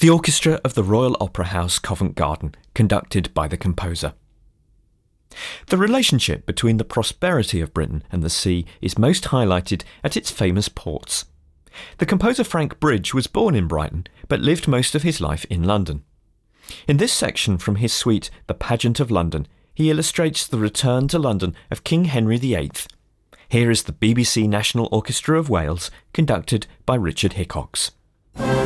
The orchestra of the Royal Opera House, Covent Garden, conducted by the composer. The relationship between the prosperity of Britain and the sea is most highlighted at its famous ports. The composer Frank Bridge was born in Brighton, but lived most of his life in London. In this section from his suite, The Pageant of London, he illustrates the return to London of King Henry VIII. Here is the BBC National Orchestra of Wales, conducted by Richard Hickox.